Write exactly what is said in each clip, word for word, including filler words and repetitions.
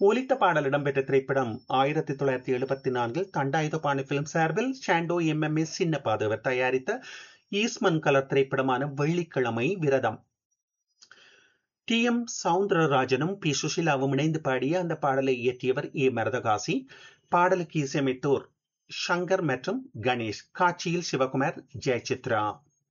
ஒலித்த பாடல் இடம்பெற்ற திரைப்படம் ஆயிரத்தி தொள்ளாயிரத்தி எழுபத்தி நான்கில் தண்டாயுதபாணி பிலிம் சார்பில் ஷாண்டோ எம் எம் எஸ் சின்னப்பாதவர் தயாரித்த ஈஸ்மன் கலர் திரைப்படமான வெள்ளிக்கிழமை விரதம். டி எம் சவுந்தரராஜனும் பி சுஷிலாவும் இணைந்து பாடிய அந்த பாடலை இயற்றியவர் ஏ மரதகாசி. பாடலுக்கு இசையமைத்தோர் சங்கர் மற்றும் கணேஷ். காட்சியில் சிவகுமார், ஜெயசித்ரா.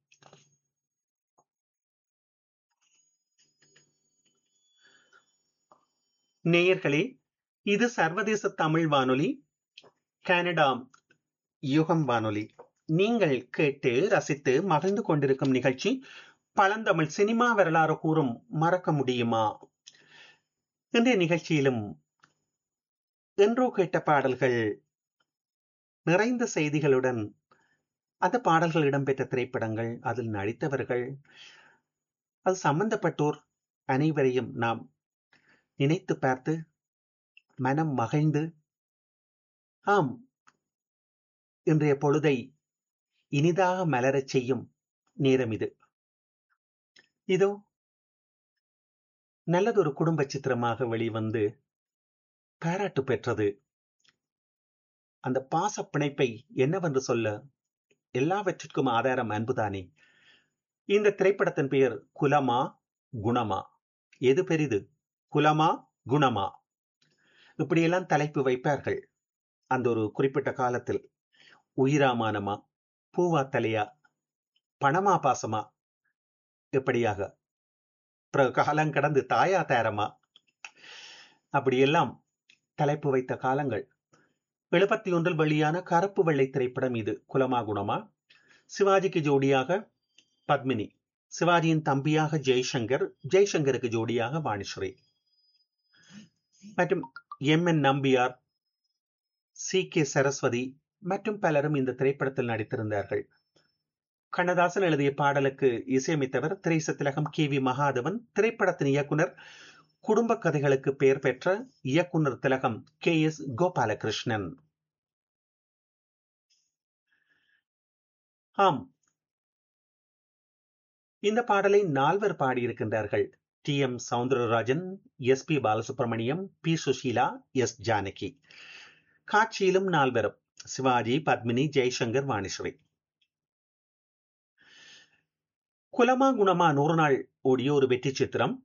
நேயர்களே, இது சர்வதேச தமிழ் வானொலி, கனடா யுகம் வானொலி. நீங்கள் கேட்டு ரசித்து மகிழ்ந்து கொண்டிருக்கும் நிகழ்ச்சி பழந்தமிழ் சினிமா வரலாறு கூறும் மறக்க முடியுமா. இன்றைய நிகழ்ச்சியிலும் என்றோ கேட்ட பாடல்கள் நிறைந்த செய்திகளுடன், அந்த பாடல்கள் இடம்பெற்ற திரைப்படங்கள், அதில் நடித்தவர்கள், அது சம்பந்தப்பட்டோர் அனைவரையும் நாம் நினைத்து பார்த்து மனம் மகிழ்ந்து, ஆம், இன்றைய பொழுதை இனிதாக மலரச் செய்யும் நேரம் இது. இதோ நல்லதொரு குடும்ப சித்திரமாக வெளிவந்து பாராட்டு பெற்றது. அந்த பாச பிணைப்பை என்னவென்று சொல்ல, எல்லாவற்றிற்கும் ஆதாரம் அன்புதானே. இந்த திரைப்படத்தின் பெயர் குலமா குணமா. எது பெரிது, குலமா குணமா? இப்படியெல்லாம் தலைப்பு வைப்பார்கள் அந்த ஒரு குறிப்பிட்ட காலத்தில். உயிராமானமா, பூவா தலையா, பணமா பாசமா, எப்படியாக பிறகு காலம் கடந்து தாயா தாரமா, அப்படியெல்லாம் தலைப்பு வைத்த காலங்கள். எழுபத்தி ஒன்றில் வெளியான கருப்பு வெள்ளை திரைப்படம் இது குலமா குணமா. சிவாஜிக்கு ஜோடியாக பத்மினி, சிவாஜியின் தம்பியாக ஜெய்சங்கர், ஜெய்சங்கருக்கு ஜோடியாக வாணிஸ்ரீ மற்றும் M N Nambiar, C K Saraswati மற்றும் பலரும் இந்த திரைப்படத்தில் நடித்திருந்தார்கள். கண்ணதாசன் எழுதிய பாடலுக்கு இசையமைத்தவர் திரைசத்திலகம் கே வி மகாதவன். திரைப்படத்தின் இயக்குனர் குடும்ப கதைகளுக்கு பெயர் பெற்ற இயக்குனர் திலகம் கே எஸ் கோபாலகிருஷ்ணன். ஆம், இந்த பாடலை நால்வர் பாடியிருக்கின்றார்கள். D M Soundararajan, S B Balasubramaniam, B Sushila, S Janaki. காட்சியிலும் நால்வரும் சிவாஜி, பத்மினி, ஜெய்சங்கர், வாணிஸ்ரீ. குலமா குணமா நூறு நாள் ஓடிய ஒரு வெற்றி சித்திரம்.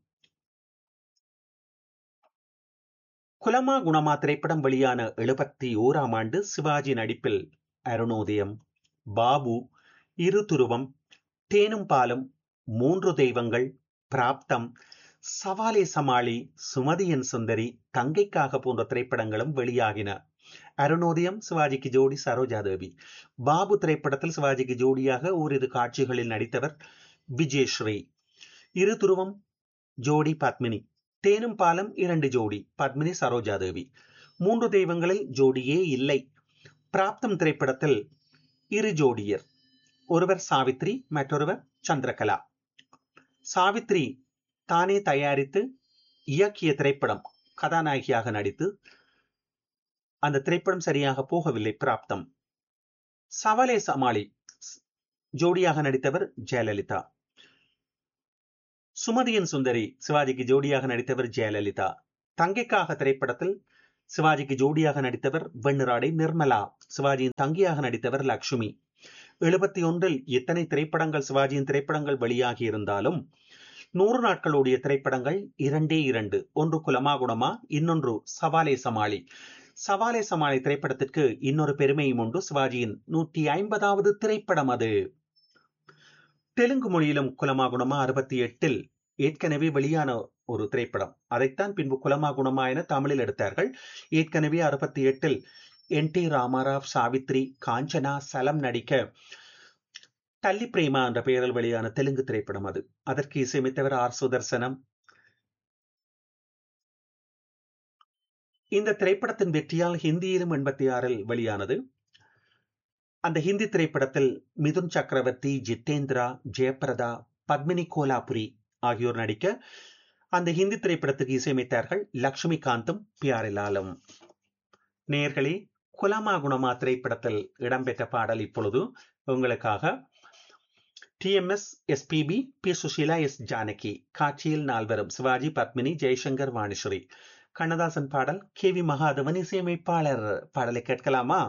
குலமா குணமா திரைப்படம் வெளியான எழுபத்தி ஓராம் ஆண்டு சிவாஜி நடிப்பில் அருணோதயம், பாபு, இரு துருவம், தேனும் பாலும், மூன்று தெய்வங்கள், பிராப்தம், சவாலே சமாளி, சுமதியின் சுந்தரி, தங்கைக்காக போன்ற திரைப்படங்களும் வெளியாகின. அருணோதயம் சிவாஜிக்கு ஜோடி சரோஜா தேவி. பாபு திரைப்படத்தில் சிவாஜிக்கு ஜோடியாக ஓரிரு காட்சிகளில் நடித்தவர் விஜயஸ்ரீ. இரு துருவம் ஜோடி பத்மினி. தேனும் பாலம் இரண்டு ஜோடி, பத்மினி, சரோஜா தேவி. மூன்று தெய்வங்களில் ஜோடியே இல்லை. பிராப்தம் திரைப்படத்தில் இரு ஜோடியர், ஒருவர் சாவித்ரி, மற்றொருவர் சந்திரகலா. சாவித்ரி தானே தயாரித்து இயக்கிய திரைப்படம், கதாநாயகியாக நடித்து அந்த திரைப்படம் சரியாக போகவில்லை. பிராப்தம். சவாலே சமாளி ஜோடியாக நடித்தவர் ஜெயலலிதா. சுமதியின் சுந்தரி சிவாஜிக்கு ஜோடியாக நடித்தவர் ஜெயலலிதா. தங்கைக்காக திரைப்படத்தில் சிவாஜிக்கு ஜோடியாக நடித்தவர் வெண்ணிராடை நிர்மலா. சிவாஜியின் தங்கியாக நடித்தவர் லட்சுமி. எழுபத்தி ஒன்றில் எத்தனை திரைப்படங்கள் சிவாஜியின் திரைப்படங்கள் வெளியாகி இருந்தாலும் நூறு நாட்கள் ஓடிய திரைப்படங்கள் இரண்டே இரண்டு. ஒன்று குலமா குணமா, இன்னொன்று சவாலே சமாளி. சவாலே சமாளி திரைப்படத்திற்கு இன்னொரு பெருமையும் உண்டு. சிவாஜியின் நூற்றி ஐம்பதாவது திரைப்படம் அது. தெலுங்கு மொழியிலும் குலமா குணமா அறுபத்தி எட்டில் ஏற்கனவே வெளியான ஒரு திரைப்படம். அதைத்தான் பின்பு குலமா குணமா என தமிழில் எடுத்தார்கள். ஏற்கனவே அறுபத்தி எட்டில் என் டி ராமாராவ், சாவித்ரி, காஞ்சனா, சலம் நடிக்க தள்ளி பிரேமா என்ற பெயரில் வெளியான தெலுங்கு திரைப்படம் அது. அதற்கு இசையமைத்தவர் ஆர் சுதர்சனம். இந்த திரைப்படத்தின் வெற்றியால் ஹிந்தியிலும் எண்பத்தி ஆறில் வெளியானது. அந்த ஹிந்தி திரைப்படத்தில் மிதுன் சக்கரவர்த்தி, ஜித்தேந்திரா, ஜெயபிரதா, பத்மினி கோலாபுரி ஆகியோர் நடிக்க அந்த ஹிந்தி திரைப்படத்துக்கு இசையமைத்தார்கள் லட்சுமிகாந்தும் பியாரிலாலும். நேயர்களே, குலமா குணமா திரைப்படத்தில் இடம்பெற்ற பாடல் இப்பொழுது உங்களுக்காக. D M S, S B B, B Sushila, S Janaki. காட்சியில் நால்வரும் சிவாஜி, பத்மினி, ஜெய்சங்கர், வாணிஸ்ரீ. கண்ணதாசன் பாடல், கே வி மகாதேவன் இசையமைப்பாளர். பாடலை கேட்கலாமா?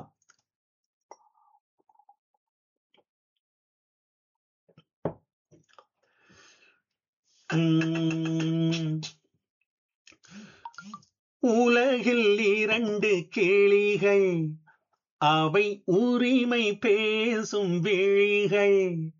உம், உலகில் இரண்டு கிளிகள், அவை உரிமை பேசும் விழிகள்,